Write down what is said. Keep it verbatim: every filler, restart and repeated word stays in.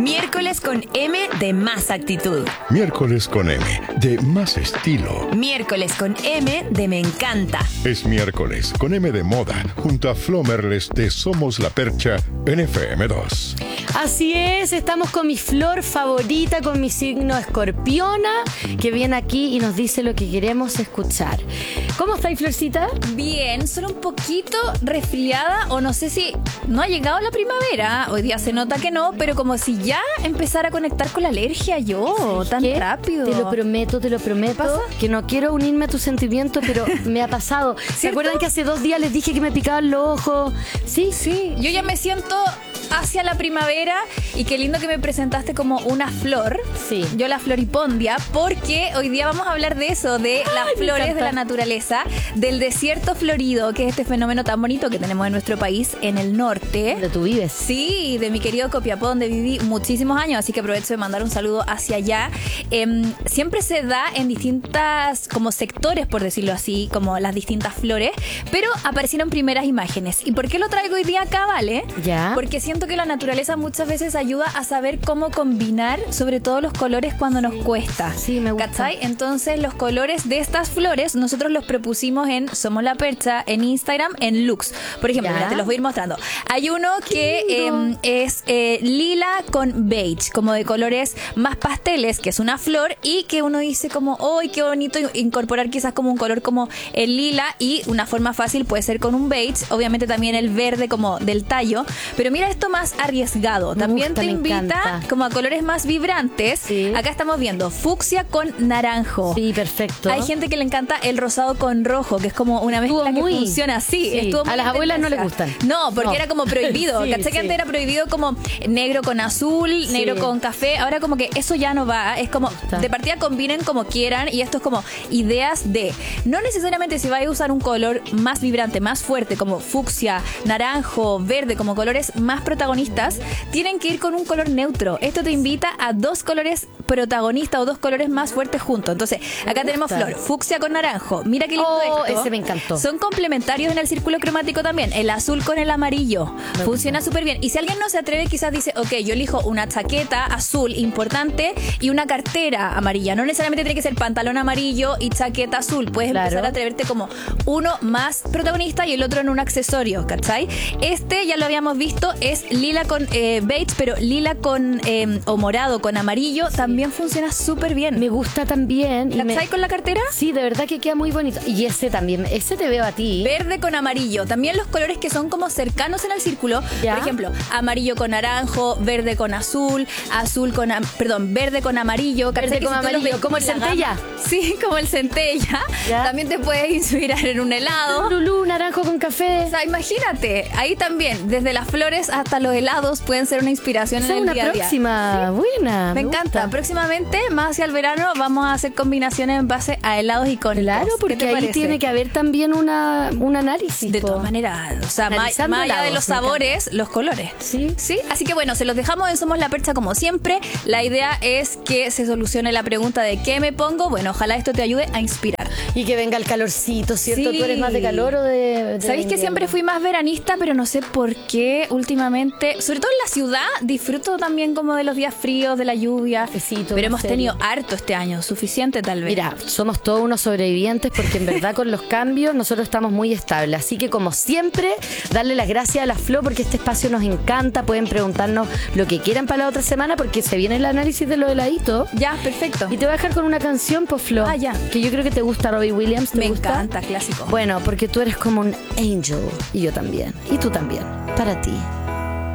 Miércoles con M de más actitud. Miércoles con M de más estilo. Miércoles con M de me encanta. Es miércoles con M de moda junto a Flo Merles de Somos la Percha en F M dos. Así es, estamos con mi flor favorita, con mi signo escorpiona, que viene aquí y nos dice lo que queremos escuchar. ¿Cómo estáis, Florcita? Bien, solo un poquito resfriada, o no sé si no ha llegado la primavera. Hoy día se nota que no, pero como si ya empezara a conectar con la alergia yo, tan ¿Qué? rápido. Te lo prometo, te lo prometo. ¿Pasa? Que no quiero unirme a tus sentimientos, pero me ha pasado. ¿Se ¿Cierto? acuerdan que hace dos días les dije que me picaban los ojos? Sí, Sí, yo ya me siento hacia la primavera y qué lindo que me presentaste como una flor. Sí. Yo la floripondia, porque hoy día vamos a hablar de eso, de las me flores encanta. de la naturaleza, del desierto florido, que es este fenómeno tan bonito que tenemos en nuestro país, en el norte. donde tú vives. Sí, de mi querido Copiapó, donde viví muchísimos años, así que aprovecho de mandar un saludo hacia allá. Eh, siempre se da en distintas como sectores, por decirlo así, como las distintas flores, pero aparecieron primeras imágenes. ¿Y por qué lo traigo hoy día acá, vale? Ya. Porque siento que la naturaleza muchas veces ayuda a saber cómo combinar, sobre todo los colores cuando nos cuesta. Sí, me gusta. ¿Cachai? Entonces los colores de estas flores nosotros los propusimos en Somos la Percha, en Instagram, en looks. Por ejemplo, Ya. mira, te los voy a ir mostrando. Hay uno que lindo. eh, es eh, lila con beige, como de colores más pasteles, que es una flor, y que uno dice como, ¡ay, qué bonito incorporar quizás como un color como el lila! Y una forma fácil puede ser con un beige, obviamente también el verde como del tallo, pero mira esto más arriesgado. Me También gusta, te me invita encanta. como a colores más vibrantes. Sí. Acá estamos viendo fucsia con naranjo. Sí, perfecto. Hay gente que le encanta el rosado con rojo, que es como una mezcla Estuvo muy- que funciona así. sí. Estuvo muy A las en abuelas no tendencia. les gustan. No, porque No. era como prohibido. Sí, ¿Cachai? Que sí. antes era prohibido como negro con azul, Sí. negro con café. Ahora como que eso ya no va. Es como, gusta. de partida combinen como quieran, y esto es como ideas de, no necesariamente si vais a usar un color más vibrante, más fuerte, como fucsia, naranjo, verde, como colores más protagonistas, tienen que ir con un color neutro. Esto te invita a dos colores protagonistas o dos colores más fuertes juntos. Entonces, acá tenemos gusta. flor, fucsia con naranjo. Mira qué lindo Oh, esto. ese me encantó. Son complementarios en el círculo cromático también. El azul con el amarillo. Me Funciona súper bien. Y si alguien no se atreve, quizás dice, ok, yo elijo una chaqueta azul importante y una cartera amarilla. No necesariamente tiene que ser pantalón amarillo y chaqueta azul. Puedes Claro. empezar a atreverte como uno más protagonista y el otro en un accesorio, ¿cachai? Este ya lo habíamos visto, es lila con eh, beige, pero lila con eh, o morado con amarillo también funciona súper bien. Me gusta también. y me- ¿Cachai con la cartera? Sí, de verdad que queda muy bonito. Y ese también, ese te veo a ti. Verde con amarillo. También los colores que son como cercanos en el círculo. Ya. Por ejemplo, amarillo con naranjo, verde con azul, azul con... am- Perdón, verde con amarillo. Verde ¿cachai? Que con si tú los amarillo, ves como el en la centella. gama- Sí, como el centella. Ya. También te puedes inspirar en un helado. Lulú, naranjo con café. O sea, imagínate, ahí también, desde las flores hasta los helados pueden ser una inspiración Esa en es el una día a día. próxima. Buena. Me encanta. gusta. Próximamente, más hacia el verano, vamos a hacer combinaciones en base a helados icónicos. Claro, ¿Qué porque te ahí parece? tiene que haber también una, un análisis. De po. todas maneras, o sea, más, Analizando más allá de helados, los me encanta. sabores, los colores. Sí. Sí, así que bueno, se los dejamos en Somos la Percha como siempre. La idea es que se solucione la pregunta de ¿qué me pongo? Bueno, ojalá esto te ayude a inspirar. Y que venga el calorcito, ¿cierto? Sí. ¿Tú eres más de calor o de, de Sabéis que siempre fui más veranista, pero no sé por qué últimamente, sobre todo en la ciudad, disfruto también como de los días fríos, de la lluvia. Cafecito, Pero una hemos serie. tenido harto este año, suficiente tal vez. Mira, somos todos unos sobrevivientes porque en verdad con los cambios nosotros estamos muy estables. Así que como siempre, darle las gracias a la Flo porque este espacio nos encanta. Pueden preguntarnos lo que quieran para la otra semana porque se viene el análisis de los heladitos. Ya, perfecto. Y te voy a dejar con una canción, pues Flo. Ah, ya. Que yo creo que te gusta, Robbie Williams. ¿Te Me gusta? encanta, clásico. Bueno, porque tú eres como un angel y yo también. Y tú también. Para ti.